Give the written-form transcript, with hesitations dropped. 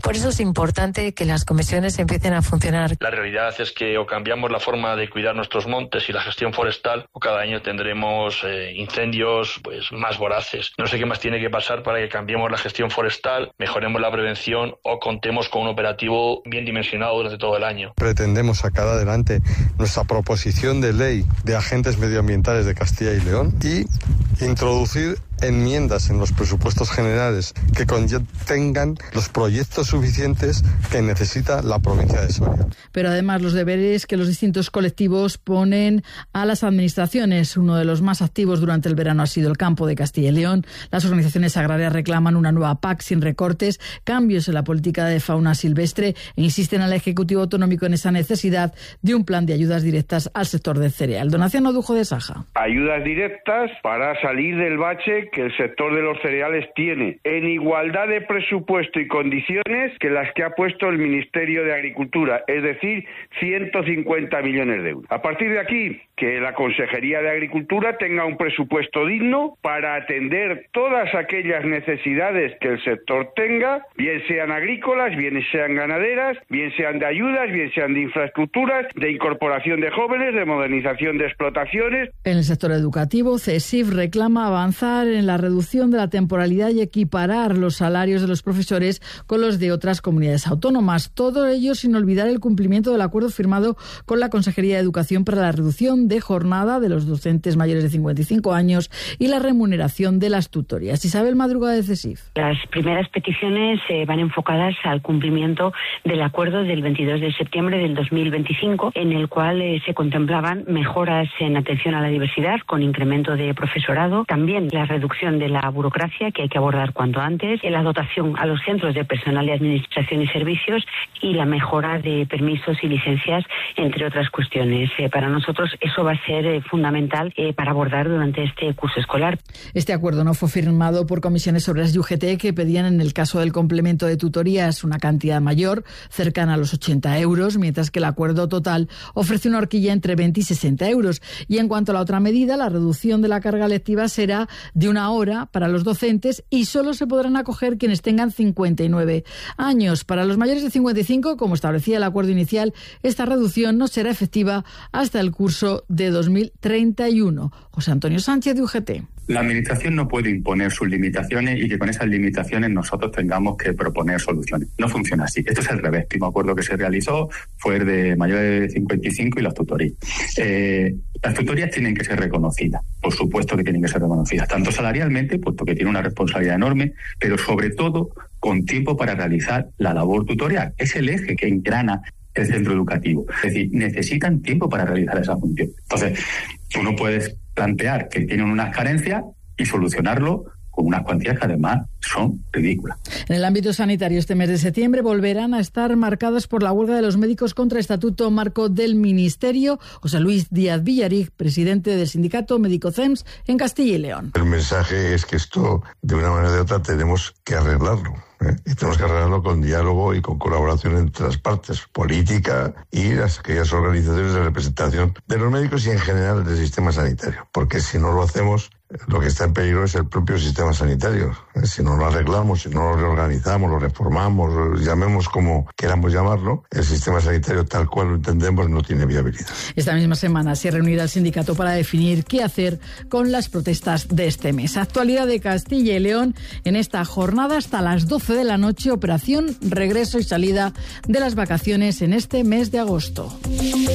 Por eso es importante que las comisiones empiecen a funcionar. La realidad es que o cambiamos la forma de cuidar nuestros montes y la gestión forestal, o cada año tendremos incendios más voraces. No sé qué más tiene que pasar para que cambiemos la gestión forestal, mejoremos la prevención o contemos con un operativo bien dimensionado durante todo el año. Pretendemos sacar adelante nuestra proposición de ley de agentes medioambientales de Castilla y León y introducir enmiendas en los presupuestos generales que contengan los proyectos suficientes que necesita la provincia de Soria. Pero además los deberes que los distintos colectivos ponen a las administraciones. Uno de los más activos durante el verano ha sido el campo de Castilla y León. Las organizaciones agrarias reclaman una nueva PAC sin recortes, cambios en la política de fauna silvestre e insisten al Ejecutivo Autonómico en esa necesidad de un plan de ayudas directas al sector del cereal. Donación Odujo de Saja. Ayudas directas para salir del bache que el sector de los cereales tiene, en igualdad de presupuesto y condiciones que las que ha puesto el Ministerio de Agricultura, es decir, 150 millones de euros. A partir de aquí, que la Consejería de Agricultura tenga un presupuesto digno para atender todas aquellas necesidades que el sector tenga, bien sean agrícolas, bien sean ganaderas, bien sean de ayudas, bien sean de infraestructuras, de incorporación de jóvenes, de modernización de explotaciones. En el sector educativo, CESIF reclama avanzar en la reducción de la temporalidad y equiparar los salarios de los profesores con los de otras comunidades autónomas. Todo ello sin olvidar el cumplimiento del acuerdo firmado con la Consejería de Educación para la reducción de jornada de los docentes mayores de 55 años y la remuneración de las tutorías. Isabel Madruga de CESIF. Las primeras peticiones van enfocadas al cumplimiento del acuerdo del 22 de septiembre del 2025, en el cual se contemplaban mejoras en atención a la diversidad con incremento de profesorado, también la reducción de la burocracia que hay que abordar cuanto antes, la dotación a los centros de personal de administración y servicios y la mejora de permisos y licencias, entre otras cuestiones. Para nosotros eso va a ser fundamental para abordar durante este curso escolar. Este acuerdo no fue firmado por comisiones obreras y UGT, que pedían en el caso del complemento de tutorías una cantidad mayor, cercana a los 80 euros, mientras que el acuerdo total ofrece una horquilla entre 20 y 60 euros. Y en cuanto a la otra medida, la reducción de la carga lectiva será de 1 hora para los docentes y solo se podrán acoger quienes tengan 59 años. Para los mayores de 55, como establecía el acuerdo inicial, esta reducción no será efectiva hasta el curso de 2031. José Antonio Sánchez, de UGT. La Administración no puede imponer sus limitaciones y que con esas limitaciones nosotros tengamos que proponer soluciones. No funciona así. Esto es al revés. El último acuerdo que se realizó fue el de mayores de 55 y las tutorías. Las tutorías tienen que ser reconocidas. Por supuesto que tienen que ser reconocidas, tanto salarialmente, puesto que tiene una responsabilidad enorme, pero sobre todo con tiempo para realizar la labor tutorial. Es el eje que engrana el centro educativo. Es decir, necesitan tiempo para realizar esa función. Entonces, tú no puedes plantear que tienen unas carencias y solucionarlo con unas cuantías que además son ridículas. En el ámbito sanitario, este mes de septiembre volverán a estar marcadas por la huelga de los médicos contra Estatuto Marco del Ministerio. José Luis Díaz Villaric, presidente del sindicato Médico CEMS en Castilla y León. El mensaje es que esto, de una manera o de otra, tenemos que arreglarlo. Y tenemos que arreglarlo con diálogo y con colaboración entre las partes, política y aquellas organizaciones de representación de los médicos y en general del sistema sanitario. Porque si no lo hacemos, lo que está en peligro es el propio sistema sanitario. Si no lo arreglamos, si no lo reorganizamos, lo reformamos, lo llamemos como queramos llamarlo, el sistema sanitario tal cual lo entendemos no tiene viabilidad. Esta misma semana se reunirá el sindicato para definir qué hacer con las protestas de este mes. Actualidad de Castilla y León en esta jornada hasta las 12 de la noche, operación regreso y salida de las vacaciones en este mes de agosto.